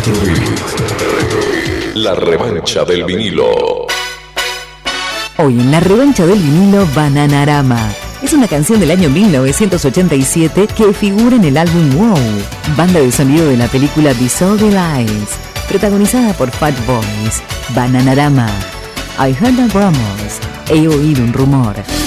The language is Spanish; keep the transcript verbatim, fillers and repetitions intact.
Retro Beat. La revancha del vinilo. Hoy en la revancha del vinilo, Bananarama. Es una canción del año mil novecientos ochenta y siete que figura en el álbum Wow, banda de sonido de la película Dissolve Lies, protagonizada por Fat Boys. Bananarama. I heard a rumors. He oído un rumor.